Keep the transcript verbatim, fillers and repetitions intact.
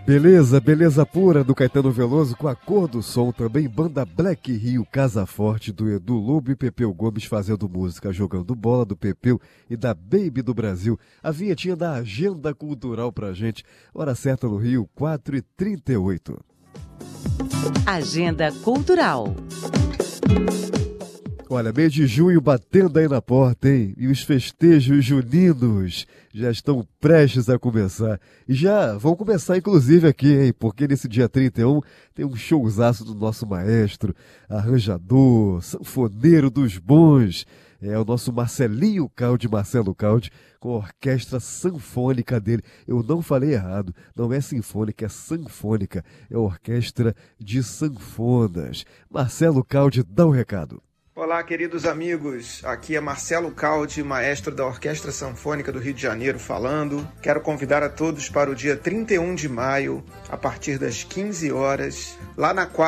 Beleza, beleza pura do Caetano Veloso com a cor do som, também banda Black Rio, Casa Forte do Edu Lobo e Pepeu Gomes fazendo música, jogando bola do Pepeu e da Baby do Brasil. A vinhetinha da agenda cultural pra gente. Hora certa no Rio, quatro e trinta e oito. Agenda Cultural. Olha, mês de junho batendo aí na porta, hein? E os festejos juninos já estão prestes a começar. E já vão começar, inclusive, aqui, hein? Porque nesse dia trinta e um tem um showzaço do nosso maestro, arranjador, sanfoneiro dos bons. É o nosso Marcelinho Caldi, Marcelo Caldi, com a orquestra sanfônica dele. Eu não falei errado, não é sinfônica, é sanfônica. É a orquestra de sanfonas. Marcelo Caldi, dá um recado. Olá, queridos amigos, aqui é Marcelo Caldi, maestro da Orquestra Sanfônica do Rio de Janeiro falando. Quero convidar a todos para o dia trinta e um de maio, a partir das quinze horas, lá na quadra